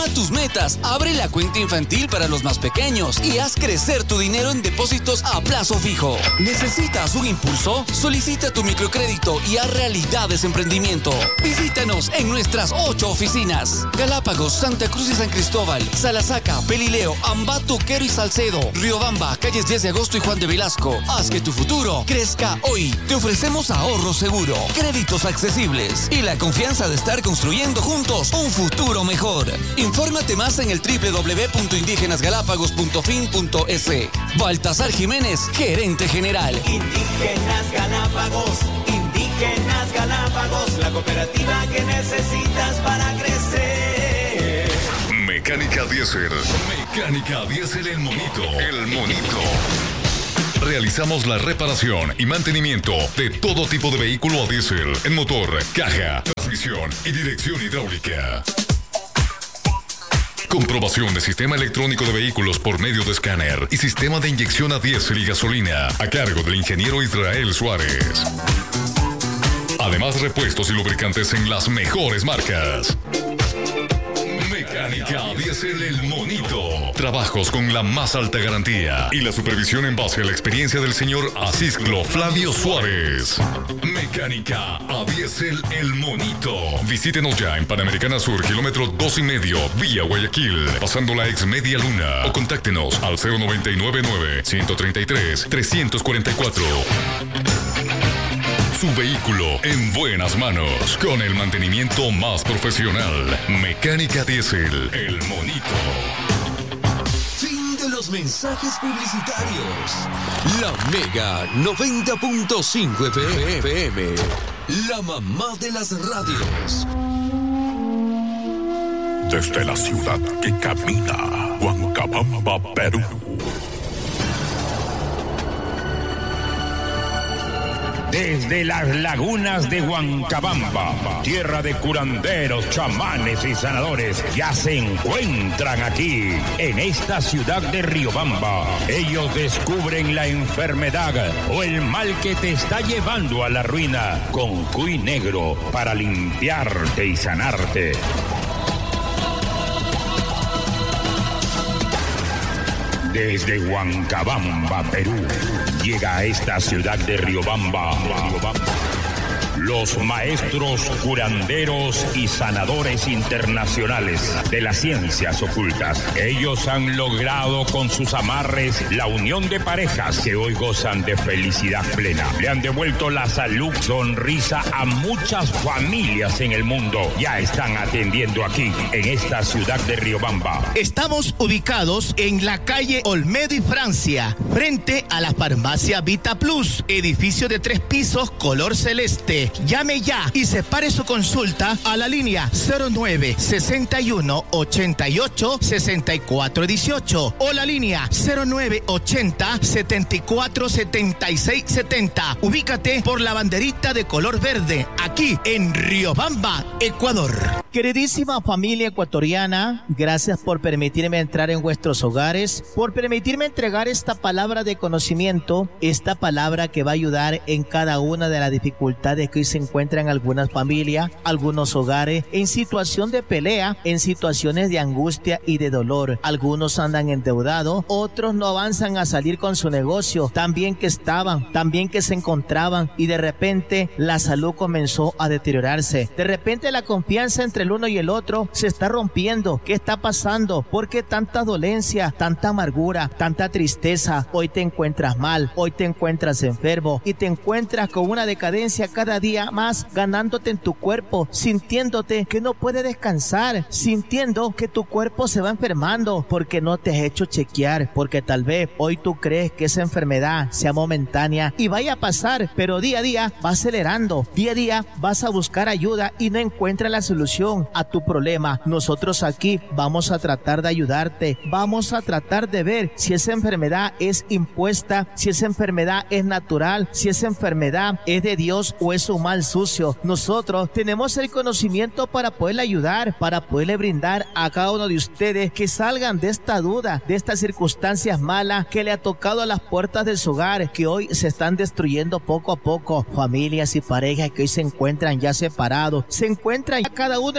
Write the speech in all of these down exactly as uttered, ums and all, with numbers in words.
Programa tus metas, abre la cuenta infantil para los más pequeños y haz crecer tu dinero en depósitos a plazo fijo. ¿Necesitas un impulso? Solicita tu microcrédito y haz realidad ese emprendimiento. Visítanos en nuestras ocho oficinas: Galápagos, Santa Cruz y San Cristóbal, Salasaca, Pelileo, Ambato, Quero y Salcedo, Riobamba, calles diez de agosto y Juan de Velasco. Haz que tu futuro crezca hoy. Te ofrecemos ahorro seguro, créditos accesibles y la confianza de estar construyendo juntos un futuro mejor. Infórmate más en el doble u doble u doble u punto indígenas galápagos punto fin punto es. Baltasar Jiménez, gerente general. Indígenas Galápagos, Indígenas Galápagos, la cooperativa que necesitas para crecer. Mecánica Diésel. Mecánica Diésel El Monito. El Monito. Realizamos la reparación y mantenimiento de todo tipo de vehículo a diésel, en motor, caja, transmisión y dirección hidráulica. Comprobación de sistema electrónico de vehículos por medio de escáner y sistema de inyección a diésel y gasolina a cargo del ingeniero Israel Suárez. Además, repuestos y lubricantes en las mejores marcas. Mecánica Diésel El Monito. Trabajos con la más alta garantía y la supervisión en base a la experiencia del señor Asisclo Flavio Suárez. Mecánica a Diésel El Monito. Visítenos ya en Panamericana Sur, kilómetro dos y medio, vía Guayaquil, pasando la ex Media Luna, o contáctenos al cero noventa y nueve nueve, ciento treinta y tres, trescientos cuarenta y cuatro. Su vehículo en buenas manos, con el mantenimiento más profesional. Mecánica Diésel El Monito. Fin de los mensajes publicitarios. La Mega noventa punto cinco F M, la mamá de las radios. Desde la ciudad que camina, Huancabamba, Perú. Desde las lagunas de Huancabamba, tierra de curanderos, chamanes y sanadores, ya se encuentran aquí, en esta ciudad de Riobamba. Ellos descubren la enfermedad o el mal que te está llevando a la ruina con cuy negro para limpiarte y sanarte. Desde Huancabamba, Perú, llega a esta ciudad de Riobamba los maestros curanderos y sanadores internacionales de las ciencias ocultas. Ellos han logrado con sus amarres la unión de parejas que hoy gozan de felicidad plena. Le han devuelto la salud, sonrisa a muchas familias en el mundo. Ya están atendiendo aquí, en esta ciudad de Riobamba. Estamos ubicados en la calle Olmedo y Francia, frente a la farmacia Vita Plus, edificio de tres pisos, color celeste. Llame ya y separe su consulta a la línea cero nueve, sesenta y uno, ochenta y ocho, sesenta y cuatro dieciocho o la línea cero nueve, ochenta, setenta y cuatro, setenta y seis setenta. Ubícate por la banderita de color verde, aquí en Riobamba, Ecuador. Queridísima familia ecuatoriana, gracias por permitirme entrar en vuestros hogares, por permitirme entregar esta palabra de conocimiento, esta palabra que va a ayudar en cada una de las dificultades que hoy se encuentran algunas familias, algunos hogares, en situación de pelea, en situaciones de angustia y de dolor. Algunos andan endeudados, otros no avanzan a salir con su negocio, también que estaban, también que se encontraban, y de repente la salud comenzó a deteriorarse. De repente la confianza entre el uno y el otro se está rompiendo. ¿Qué está pasando? ¿Por qué tanta dolencia, tanta amargura, tanta tristeza? Hoy te encuentras mal, hoy te encuentras enfermo y te encuentras con una decadencia cada día más, ganándote en tu cuerpo, sintiéndote que no puedes descansar, sintiendo que tu cuerpo se va enfermando porque no te has hecho chequear, porque tal vez hoy tú crees que esa enfermedad sea momentánea y vaya a pasar, pero día a día va acelerando, día a día vas a buscar ayuda y no encuentras la solución a tu problema. Nosotros aquí vamos a tratar de ayudarte, vamos a tratar de ver si esa enfermedad es impuesta, si esa enfermedad es natural, si esa enfermedad es de Dios o es un mal sucio. Nosotros tenemos el conocimiento para poderle ayudar, para poderle brindar a cada uno de ustedes que salgan de esta duda, de estas circunstancias malas que le ha tocado a las puertas de su hogar, que hoy se están destruyendo poco a poco. Familias y parejas que hoy se encuentran ya separados, se encuentran ya cada uno en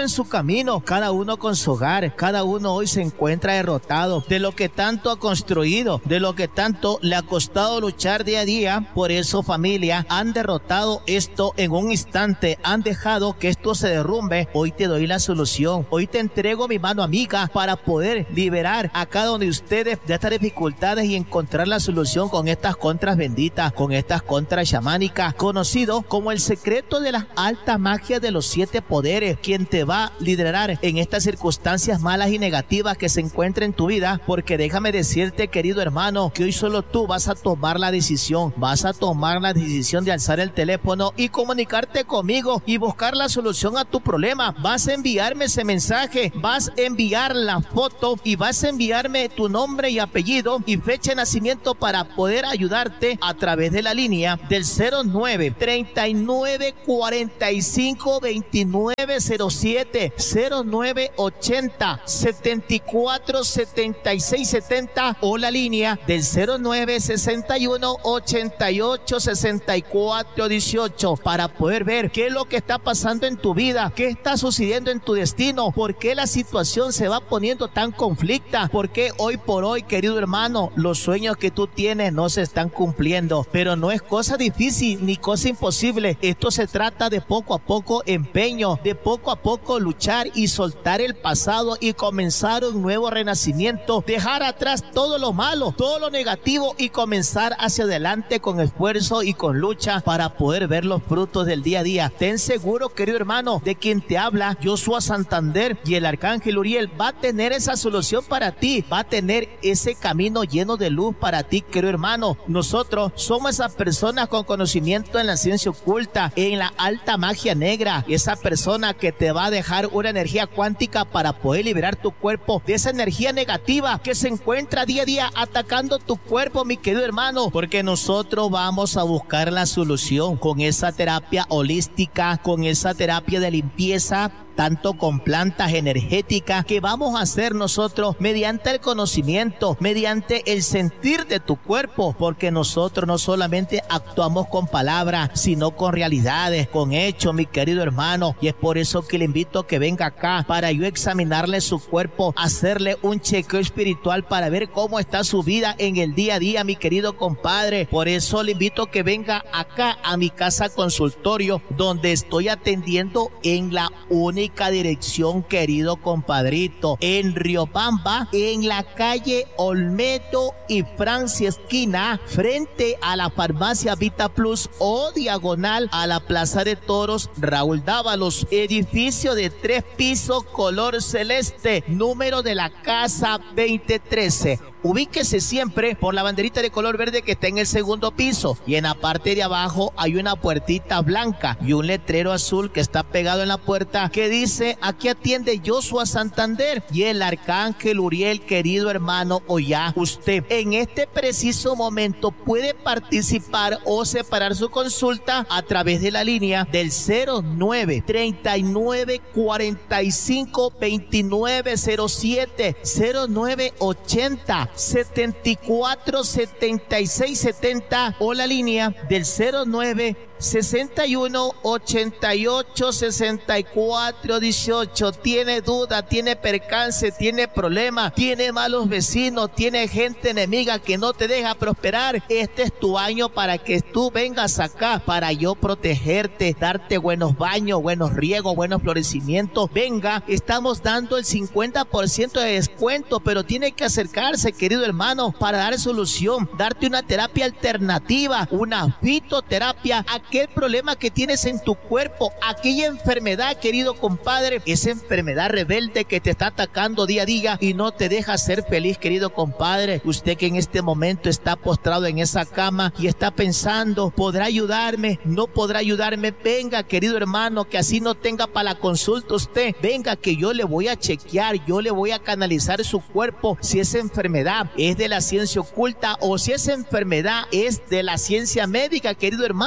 en su camino, cada uno con su hogar, cada uno hoy se encuentra derrotado de lo que tanto ha construido, de lo que tanto le ha costado luchar día a día. Por eso, familia, han derrotado esto en un instante, han dejado que esto se derrumbe. Hoy te doy la solución, hoy te entrego mi mano amiga para poder liberar a cada uno de ustedes de estas dificultades y encontrar la solución con estas contras benditas, con estas contras chamánicas, conocido como el secreto de las altas magias de los siete poderes, quien te va a liderar en estas circunstancias malas y negativas que se encuentran en tu vida, porque déjame decirte, querido hermano, que hoy solo tú vas a tomar la decisión, vas a tomar la decisión de alzar el teléfono y comunicarte conmigo y buscar la solución a tu problema. Vas a enviarme ese mensaje, vas a enviar la foto y vas a enviarme tu nombre y apellido y fecha de nacimiento para poder ayudarte a través de la línea del cero nueve, treinta y nueve, cuarenta y cinco, veintinueve cero siete, cero nueve, ochenta, setenta y cuatro, setenta y seis setenta o la línea del cero nueve, sesenta y uno, ochenta y ocho, sesenta y cuatro dieciocho para poder ver qué es lo que está pasando en tu vida, qué está sucediendo en tu destino, por qué la situación se va poniendo tan conflicta, por qué hoy por hoy, querido hermano, los sueños que tú tienes no se están cumpliendo. Pero no es cosa difícil ni cosa imposible, esto se trata de poco a poco empeño, de poco a poco luchar y soltar el pasado y comenzar un nuevo renacimiento, dejar atrás todo lo malo, todo lo negativo y comenzar hacia adelante con esfuerzo y con lucha para poder ver los frutos del día a día. Ten seguro, querido hermano, de quien te habla, Joshua Santander, y el arcángel Uriel va a tener esa solución para ti, va a tener ese camino lleno de luz para ti, querido hermano. Nosotros somos esas personas con conocimiento en la ciencia oculta, en la alta magia negra, esa persona que te va a dejar una energía cuántica para poder liberar tu cuerpo de esa energía negativa que se encuentra día a día atacando tu cuerpo, mi querido hermano, porque nosotros vamos a buscar la solución con esa terapia holística, con esa terapia de limpieza, tanto con plantas energéticas que vamos a hacer nosotros mediante el conocimiento, mediante el sentir de tu cuerpo, porque nosotros no solamente actuamos con palabras, sino con realidades, con hechos, mi querido hermano, y es por eso que le invito a que venga acá para yo examinarle su cuerpo, hacerle un chequeo espiritual para ver cómo está su vida en el día a día, mi querido compadre. Por eso le invito a que venga acá a mi casa consultorio, donde estoy atendiendo en la única dirección, querido compadrito, en Riobamba, en la calle Olmedo y Francia esquina, frente a la farmacia Vita Plus o diagonal a la Plaza de Toros Raúl Dávalos, edificio de tres pisos color celeste, número de la casa veinte trece. Ubíquese siempre por la banderita de color verde que está en el segundo piso, y en la parte de abajo hay una puertita blanca y un letrero azul que está pegado en la puerta que dice: aquí atiende Joshua Santander y el arcángel Uriel. Querido hermano, o ya usted en este preciso momento puede participar o separar su consulta a través de la línea del cero nueve, treinta y nueve, cuarenta y cinco, veintinueve cero siete, cero nueve, ochenta, setenta y cuatro, setenta y seis setenta o la línea del cero nueve, sesenta y uno, ochenta y ocho, sesenta y cuatro dieciocho. Tiene duda, tiene percance, tiene problema, tiene malos vecinos, tiene gente enemiga que no te deja prosperar. Este es tu año para que tú vengas acá, para yo protegerte, darte buenos baños, buenos riegos, buenos florecimientos. Venga, estamos dando el cincuenta por ciento de descuento, pero tiene que acercarse, querido hermano, para dar solución, darte una terapia alternativa, una fitoterapia, aquel problema que tienes en tu cuerpo, aquella enfermedad, querido compadre, esa enfermedad rebelde que te está atacando día a día y no te deja ser feliz, querido compadre. Usted que en este momento está postrado en esa cama y está pensando: ¿podrá ayudarme? ¿No podrá ayudarme? Venga, querido hermano, que así no tenga para la consulta usted. Venga, que yo le voy a chequear, yo le voy a canalizar su cuerpo, si esa enfermedad es de la ciencia oculta o si esa enfermedad es de la ciencia médica, querido hermano, porque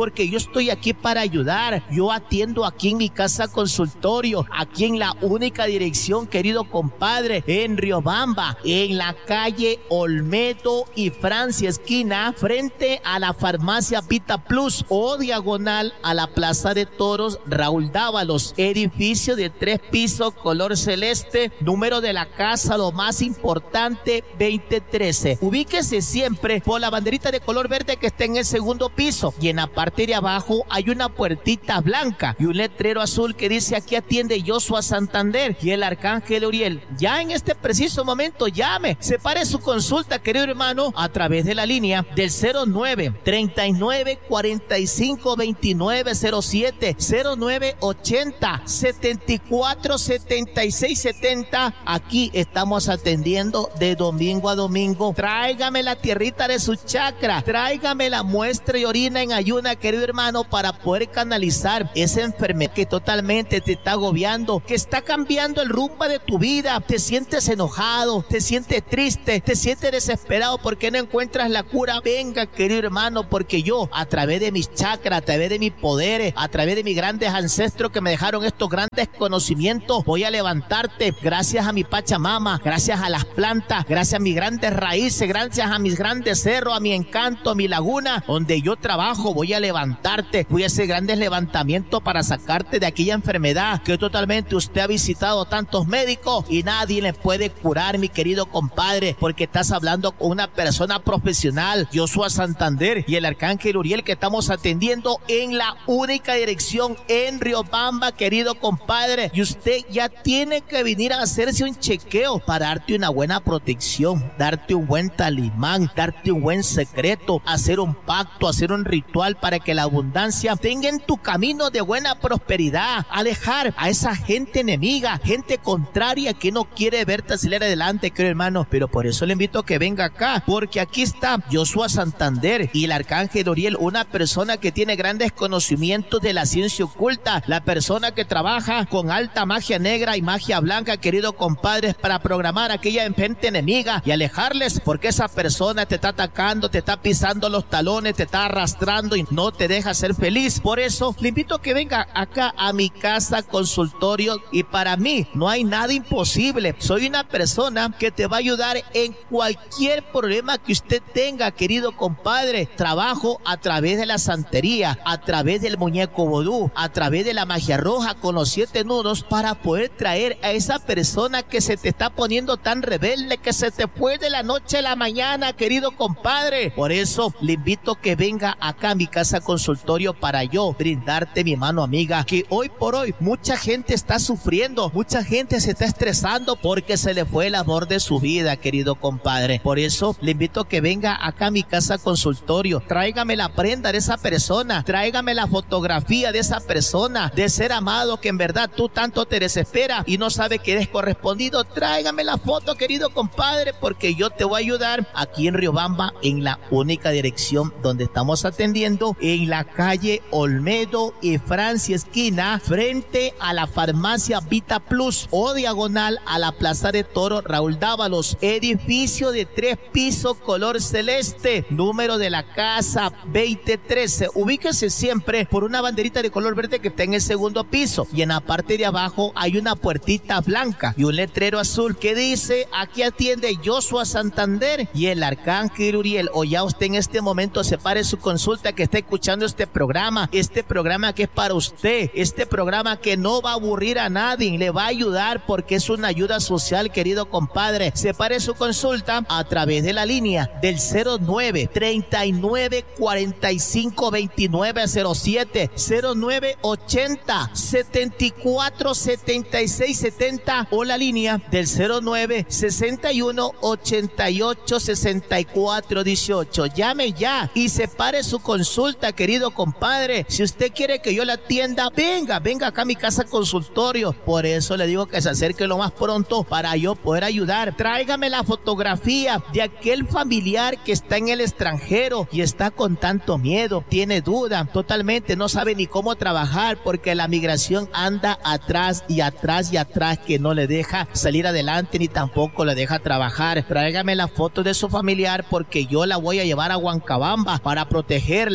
porque yo estoy aquí para ayudar. Yo atiendo aquí en mi casa consultorio, aquí en la única dirección, querido compadre, en Riobamba, en la calle Olmedo y Francia, esquina, frente a la farmacia Vita Plus o diagonal a la Plaza de Toros Raúl Dávalos, edificio de tres pisos, color celeste, número de la casa, lo más importante, veinte trece. Ubíquese siempre por la banderita de color verde que está en el segundo piso, y en la parte de abajo hay una puertita blanca y un letrero azul que dice: aquí atiende Joshua Santander y el Arcángel Uriel. Ya en este preciso momento llame, separe su consulta, querido hermano, a través de la línea del cero nueve, treinta y nueve, cuarenta y cinco, veintinueve cero siete, cero nueve ochenta, setenta y cuatro, setenta y seis setenta. Aquí estamos atendiendo de domingo a domingo. Tráigame la tierrita de su chakra, tráigame la muestra y orina en ayuna, querido hermano, para poder canalizar esa enfermedad que totalmente te está agobiando, que está cambiando el rumbo de tu vida. Te sientes enojado, te sientes triste, te sientes desesperado porque no encuentras la cura. Venga, querido hermano, porque yo, a través de mis chakras, a través de mis poderes, a través de mis grandes ancestros que me dejaron estos grandes conocimientos, voy a levantarte gracias a mi Pachamama, gracias a las plantas, gracias a mis grandes raíces, gracias a mis grandes cerros, a mi encanto, a mi laguna, donde yo trabajo. Voy a levantarte, voy a hacer grandes levantamientos para sacarte de aquella enfermedad que totalmente usted ha visitado tantos médicos y nadie le puede curar, mi querido compadre, porque estás hablando con una persona profesional, Joshua Santander y el Arcángel Uriel, que estamos atendiendo en la única dirección en Riobamba, querido compadre. Y usted ya tiene que venir a hacerse un chequeo para darte una buena protección, darte un buen talismán, darte un buen secreto, hacer un pacto, hacer un ritual para que la abundancia tenga en tu camino de buena prosperidad, alejar a esa gente enemiga, gente contraria que no quiere verte salir adelante, querido hermano. Pero por eso le invito a que venga acá, porque aquí está Joshua Santander y el Arcángel Uriel, una persona que tiene grandes conocimientos de la ciencia oculta, la persona que trabaja con alta magia negra y magia blanca, querido compadres, para programar a aquella gente enemiga y alejarles, porque esa persona te está atacando, te está pisando los talones, te está arrastrando y no te deja ser feliz. Por eso le invito a que venga acá a mi casa consultorio, y para mí no hay nada imposible. Soy una persona que te va a ayudar en cualquier problema que usted tenga, querido compadre. Trabajo a través de la santería, a través del muñeco vodú, a través de la magia roja con los siete nudos, para poder traer a esa persona que se te está poniendo tan rebelde, que se te fue de la noche a la mañana, querido compadre. Por eso le invito a que venga acá a mi casa consultorio para yo brindarte mi mano amiga, que hoy por hoy mucha gente está sufriendo, mucha gente se está estresando porque se le fue el amor de su vida, querido compadre. Por eso le invito a que venga acá a mi casa consultorio, tráigame la prenda de esa persona, tráigame la fotografía de esa persona, de ser amado que en verdad tú tanto te desespera y no sabe que eres correspondido. Tráigame la foto, querido compadre, porque yo te voy a ayudar aquí en Riobamba, en la única dirección donde estamos atendiendo, en la calle Olmedo y Francia, esquina, frente a la farmacia Vita Plus o diagonal a la Plaza de Toro Raúl Dávalos, edificio de tres pisos, color celeste, número de la casa veinte trece. Ubíquese siempre por una banderita de color verde que está en el segundo piso, y en la parte de abajo hay una puertita blanca y un letrero azul que dice: aquí atiende Joshua Santander y el Arcángel Uriel. O ya usted en este momento separe su consulta, que está escuchando este programa, este programa que es para usted, este programa que no va a aburrir a nadie, le va a ayudar porque es una ayuda social, querido compadre. Separe su consulta a través de la línea del cero nueve, treinta y nueve, cuarenta y cinco, veintinueve cero siete, cero nueve ochenta, setenta y cuatro, setenta y seis setenta, o la línea del cero nueve, sesenta y uno, ochenta y ocho, sesenta y cuatro dieciocho. Llame ya y separe su consulta, querido compadre. Si usted quiere que yo la atienda, venga, venga acá a mi casa consultorio. Por eso le digo que se acerque lo más pronto para yo poder ayudar. Tráigame la fotografía de aquel familiar que está en el extranjero y está con tanto miedo, tiene duda, totalmente no sabe ni cómo trabajar porque la migración anda atrás y atrás y atrás, que no le deja salir adelante ni tampoco le deja trabajar. Tráigame la foto de su familiar porque yo la voy a llevar a Huancabamba para protegerle, para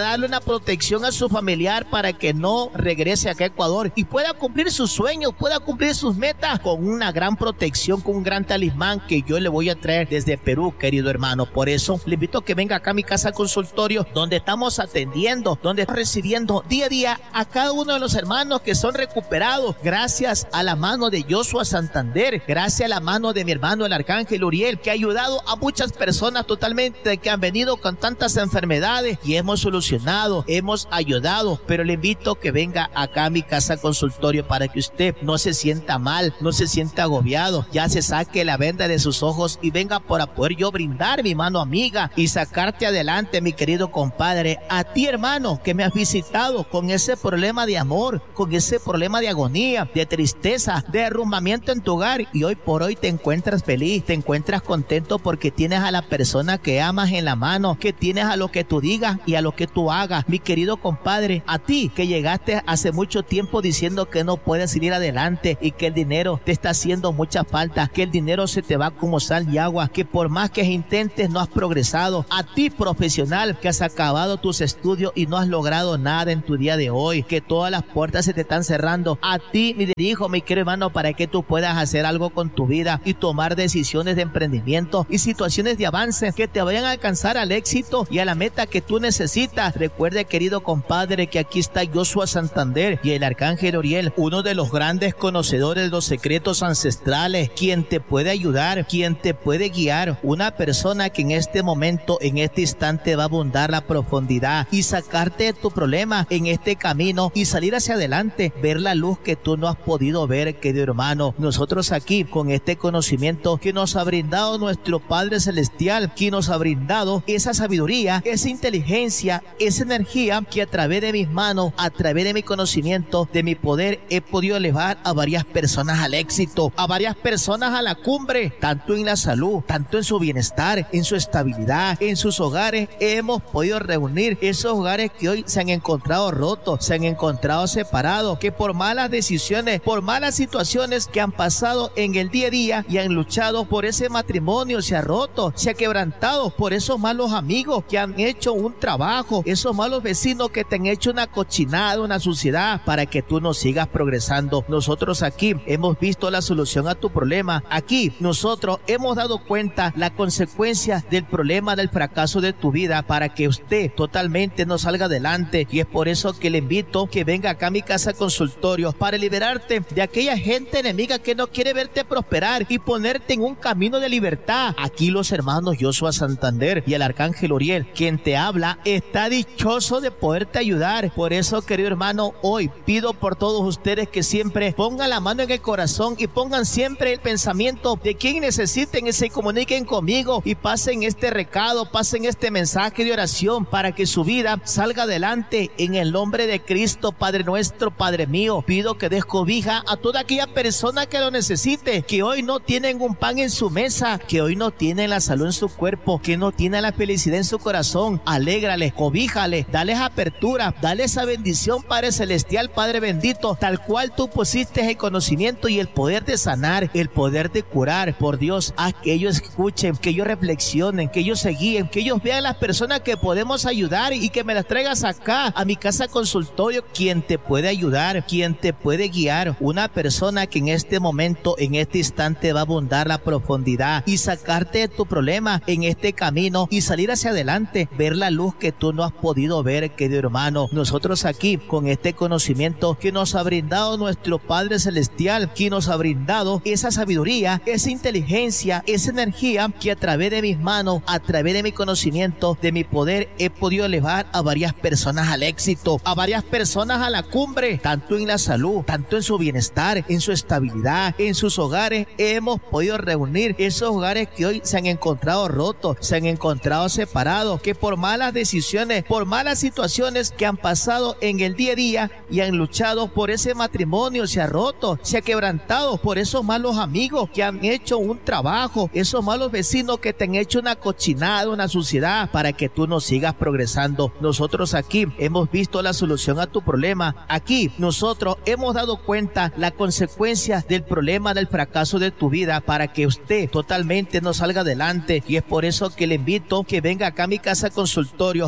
darle una protección a su familiar para que no regrese acá a Ecuador y pueda cumplir sus sueños, pueda cumplir sus metas con una gran protección, con un gran talismán que yo le voy a traer desde Perú, querido hermano. Por eso le invito a que venga acá a mi casa consultorio, donde estamos atendiendo, donde estamos recibiendo día a día a cada uno de los hermanos que son recuperados gracias a la mano de Joshua Santander, gracias a la mano de mi hermano el Arcángel Uriel, que ha ayudado a muchas personas totalmente que han venido con tantas enfermedades y hemos solucionado, hemos ayudado. Pero le invito a que venga acá a mi casa consultorio para que usted no se sienta mal, no se sienta agobiado, ya se saque la venda de sus ojos y venga para poder yo brindar mi mano amiga y sacarte adelante, mi querido compadre. A ti, hermano, que me has visitado con ese problema de amor, con ese problema de agonía, de tristeza, de derrumbamiento en tu hogar, y hoy por hoy te encuentras feliz, te encuentras contento porque tienes a la persona que amas en la mano, que tienes a lo que tú digas y a lo que tú hagas. Mi querido compadre, a ti que llegaste hace mucho tiempo diciendo que no puedes seguir adelante y que el dinero te está haciendo mucha falta, que el dinero se te va como sal y agua, que por más que intentes no has progresado. A ti, profesional, que has acabado tus estudios y no has logrado nada en tu día de hoy, que todas las puertas se te están cerrando. A ti me dirijo, mi querido hermano, para que tú puedas hacer algo con tu vida y tomar decisiones de emprendimiento y situaciones de avance que te vayan a alcanzar al éxito y a la meta que tú necesitas. Recuerde, querido compadre, que aquí está Joshua Santander y el Arcángel Uriel, uno de los grandes conocedores de los secretos ancestrales, quien te puede ayudar, quien te puede guiar, una persona que en este momento, en este instante, va a abundar la profundidad y sacarte de tu problema en este camino y salir hacia adelante, ver la luz que tú no has podido ver, querido hermano. Nosotros aquí, con este conocimiento que nos ha brindado nuestro Padre Celestial, que nos ha brindado esa sabiduría, esa inteligencia, esa energía que a través de mis manos, a través de mi conocimiento, de mi poder, he podido elevar a varias personas al éxito, a varias personas a la cumbre, tanto en la salud, tanto en su bienestar, en su estabilidad, en sus hogares. Hemos podido reunir esos hogares que hoy se han encontrado rotos, se han encontrado separados, que por malas decisiones, por malas situaciones que han pasado en el día a día y han luchado por ese matrimonio, se ha roto, se ha quebrantado por esos malos amigos que han hecho un trabajo, esos malos vecinos que te han hecho una cochinada, una suciedad, para que tú no sigas progresando. Nosotros aquí hemos visto la solución a tu problema. Aquí nosotros hemos dado cuenta la consecuencia del problema del fracaso de tu vida para que usted totalmente no salga adelante, y es por eso que le invito que venga acá a mi casa consultorio para liberarte de aquella gente enemiga que no quiere verte prosperar y ponerte en un camino de libertad. Aquí los hermanos Joshua Santander y el Arcángel Uriel, quien te habla, está dichoso de poderte ayudar. Por eso, querido hermano, hoy pido por todos ustedes que siempre pongan la mano en el corazón y pongan siempre el pensamiento de quien necesiten y se comuniquen conmigo y pasen este recado, pasen este mensaje de oración para que su vida salga adelante en el nombre de Cristo. Padre nuestro, Padre mío, pido que des cobija a toda aquella persona que lo necesite, que hoy no tienen un pan en su mesa, que hoy no tienen la salud en su cuerpo, que no tienen la felicidad en su corazón. Alégrales, cobíjales, dales apertura, dale esa bendición, Padre Celestial, Padre bendito, tal cual tú pusiste el conocimiento y el poder de sanar, el poder de curar. Por Dios, haz que ellos escuchen, que ellos reflexionen, que ellos se guíen, que ellos vean las personas que podemos ayudar y que me las traigas acá a mi casa consultorio, quien te puede ayudar, quien te puede guiar, una persona que en este momento, en este instante, va a abundar la profundidad y sacarte de tu problema en este camino y salir hacia adelante, ver la luz que tú no has podido ver, querido hermano. Nosotros aquí, con este conocimiento que nos ha brindado nuestro Padre Celestial, que nos ha brindado esa sabiduría, esa inteligencia, esa energía que a través de mis manos, a través de mi conocimiento, de mi poder, he podido elevar a varias personas al éxito, a varias personas a la cumbre, tanto en la salud, tanto en su bienestar, en su estabilidad, en sus hogares. Hemos podido reunir esos hogares que hoy se han encontrado rotos, se han encontrado separados, que por malas decisiones, por malas situaciones que han pasado en el día a día y han luchado por ese matrimonio, se ha roto, se ha quebrantado por esos malos amigos que han hecho un trabajo, esos malos vecinos que te han hecho una cochinada, una suciedad, para que tú no sigas progresando. Nosotros aquí hemos visto la solución a tu problema. Aquí nosotros hemos dado cuenta la consecuencia del problema del fracaso de tu vida para que usted totalmente no salga adelante, y es por eso que le invito que venga acá a mi casa consultorio para liberar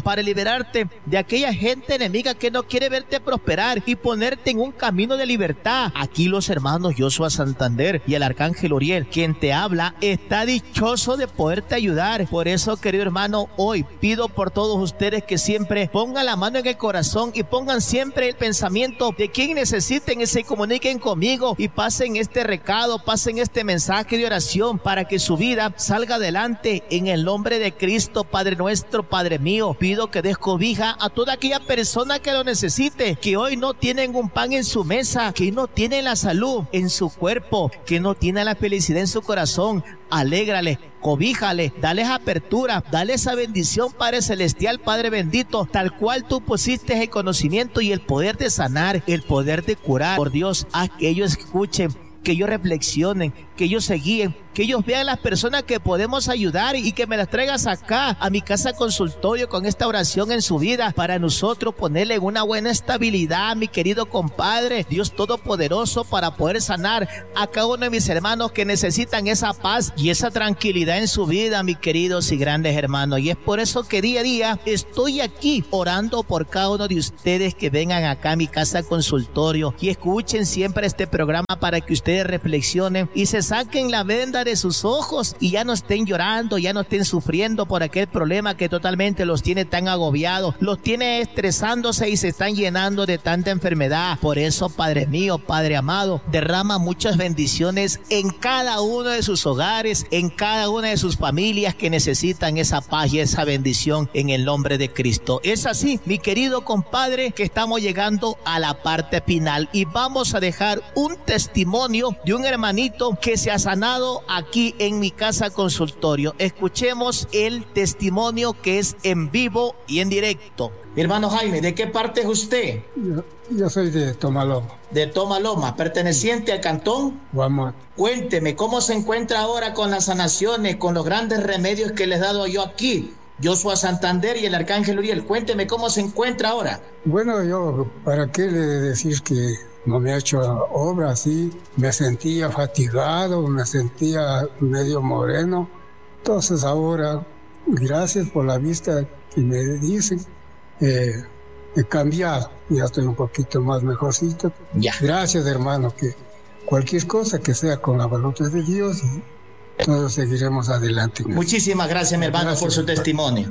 liberarte de aquella gente enemiga que no quiere verte prosperar y ponerte en un camino de libertad. Aquí los hermanos Joshua Santander y el arcángel Uriel, quien te habla, está dichoso de poderte ayudar. Por eso, querido hermano, hoy pido por todos ustedes que siempre pongan la mano en el corazón y pongan siempre el pensamiento de quien necesiten y se comuniquen conmigo y pasen este recado, pasen este mensaje de oración para que su vida salga adelante en el nombre de Cristo. Padre nuestro, Padre mío, pido que des cobija a toda aquella persona que lo necesite, que hoy no tienen un pan en su mesa, que no tienen la salud en su cuerpo, que no tienen la felicidad en su corazón. Alégrale, cobíjale, dales apertura, dale esa bendición, Padre Celestial, Padre bendito, tal cual tú pusiste el conocimiento y el poder de sanar, el poder de curar. Por Dios, haz que ellos escuchen, que ellos reflexionen, que ellos se guíen, que ellos vean las personas que podemos ayudar y que me las traigas acá a mi casa consultorio con esta oración en su vida para nosotros ponerle una buena estabilidad, mi querido compadre, Dios Todopoderoso, para poder sanar a cada uno de mis hermanos que necesitan esa paz y esa tranquilidad en su vida, mis queridos y grandes hermanos. Y es por eso que día a día estoy aquí orando por cada uno de ustedes que vengan acá a mi casa consultorio y escuchen siempre este programa para que ustedes reflexionen y se saquen la venda de sus ojos y ya no estén llorando, ya no estén sufriendo por aquel problema que totalmente los tiene tan agobiados, los tiene estresándose y se están llenando de tanta enfermedad. Por eso, Padre mío, Padre amado, derrama muchas bendiciones en cada uno de sus hogares, en cada una de sus familias que necesitan esa paz y esa bendición en el nombre de Cristo. Es así, mi querido compadre, que estamos llegando a la parte final y vamos a dejar un testimonio de un hermanito que se ha sanado aquí en mi casa consultorio. Escuchemos el testimonio que es en vivo y en directo. Mi hermano Jaime, ¿de qué parte es usted? Yo, yo soy de Tomaloma. De Tomaloma, perteneciente al cantón Guamote. Cuénteme, ¿cómo se encuentra ahora con las sanaciones, con los grandes remedios que les he dado yo aquí? Joshua Santander y el arcángel Uriel, cuénteme cómo se encuentra ahora. Bueno, yo, ¿para qué le decir que no me ha hecho obra así? Me sentía fatigado, me sentía medio moreno. Entonces ahora, gracias por la vista que me dicen, eh, he cambiado. Ya estoy un poquito más mejorcito. Ya. Gracias, hermano, que cualquier cosa que sea con la voluntad de Dios, todos seguiremos adelante. Muchísimas gracias, mi hermano, gracias por su testimonio.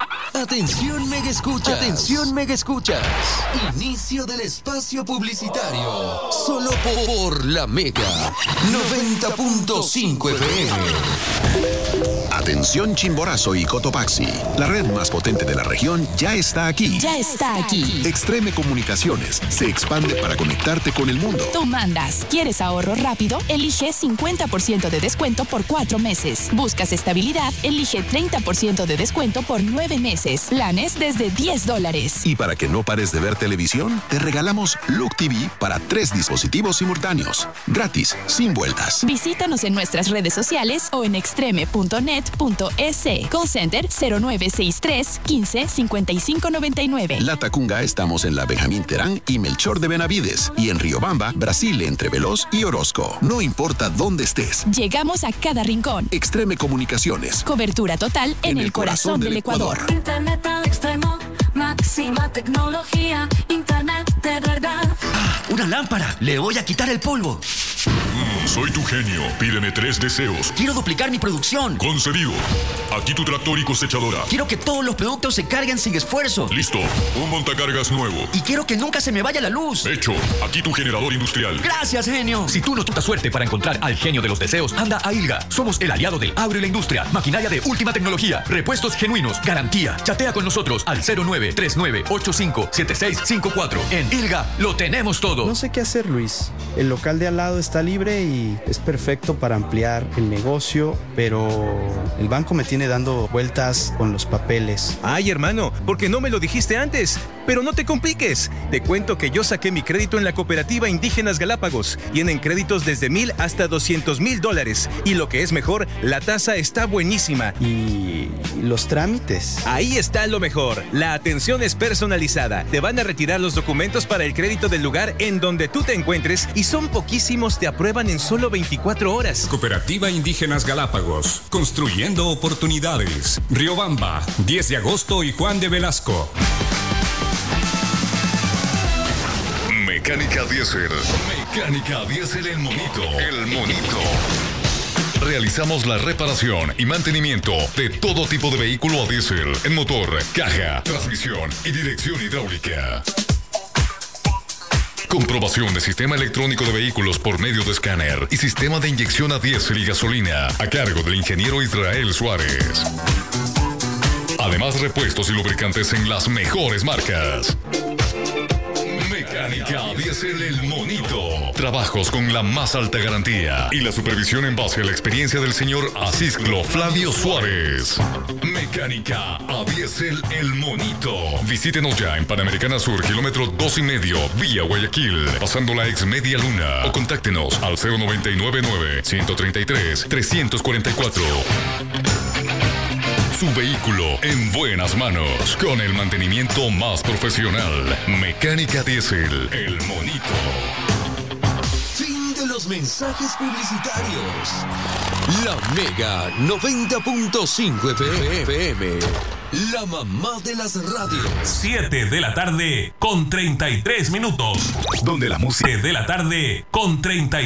Atención Mega Escuchas. Atención Mega Escuchas. Inicio del espacio publicitario. Solo por la Mega noventa punto cinco F M. Atención Chimborazo y Cotopaxi. La red más potente de la región ya está aquí. Ya está aquí. Extreme Comunicaciones se expande para conectarte con el mundo. Tú mandas. ¿Quieres ahorro rápido? Elige cincuenta por ciento de descuento por cuatro meses. ¿Buscas estabilidad? Elige treinta por ciento de descuento por nueve meses. Planes desde diez dólares. Y para que no pares de ver televisión, te regalamos Look T V para tres dispositivos simultáneos. Gratis, sin vueltas. Visítanos en nuestras redes sociales o en extreme punto net punto es. Call Center cero nueve seis tres, quince, cincuenta y cinco noventa y nueve. La Tacunga estamos en la Benjamín Terán y Melchor de Benavides. Y en Riobamba, Brasil, entre Veloz y Orozco. No importa dónde estés. Llegamos a cada rincón. Extreme Comunicaciones. Cobertura total en, en el, el corazón, corazón del, del Ecuador. Ecuador. Internet al extremo, máxima tecnología, internet de verdad. Ah, una lámpara. Le voy a quitar el polvo. Mm, soy tu genio. Pídeme tres deseos. Quiero duplicar mi producción. Concedido. Aquí tu tractor y cosechadora. Quiero que todos los productos se carguen sin esfuerzo. Listo. Un montacargas nuevo. Y quiero que nunca se me vaya la luz. Hecho. Aquí tu generador industrial. Gracias, genio. Si tú no tienes suerte para encontrar al genio de los deseos, anda a ILGA. Somos el aliado del agro y la industria. Maquinaria de última tecnología. Repuestos genuinos. Garantía. Chatea con nosotros al cero nueve tres nueve ocho cinco siete seis cinco cuatro. En ILGA lo tenemos todo. No sé qué hacer, Luis. El local de al lado está libre y es perfecto para ampliar el negocio, pero el banco me tiene dando vueltas con los papeles. Ay, hermano, ¿por qué no me lo dijiste antes? Pero no te compliques. Te cuento que yo saqué mi crédito en la Cooperativa Indígenas Galápagos. Tienen créditos desde mil hasta doscientos mil dólares. Y lo que es mejor, la tasa está buenísima. ¿Y los trámites? Ahí está lo mejor. La atención es personalizada. Te van a retirar los documentos para el crédito del lugar en en donde tú te encuentres y son poquísimos, te aprueban en solo veinticuatro horas. Cooperativa Indígenas Galápagos, construyendo oportunidades. Riobamba, diez de agosto y Juan de Velasco. Mecánica Diésel. Mecánica Diésel El Monito. El Monito. Realizamos la reparación y mantenimiento de todo tipo de vehículo a diésel en motor, caja, transmisión y dirección hidráulica. Comprobación de sistema electrónico de vehículos por medio de escáner y sistema de inyección a diésel y gasolina a cargo del ingeniero Israel Suárez. Además, repuestos y lubricantes en las mejores marcas. Mecánica Diésel El Monito. Trabajos con la más alta garantía y la supervisión en base a la experiencia del señor Asisclo Flavio Suárez. Mecánica a Diésel El Monito. Visítenos ya en Panamericana Sur, kilómetro dos y medio, vía Guayaquil, pasando la ex Media Luna, o contáctenos al cero noventa y nueve nueve, ciento treinta y tres, trescientos cuarenta y cuatro. Su vehículo en buenas manos, con el mantenimiento más profesional. Mecánica Diésel El Monito. Fin de los mensajes publicitarios. La Mega noventa punto cinco F M. La mamá de las radios. siete de la tarde con treinta y tres minutos. Donde la música de la tarde con treinta y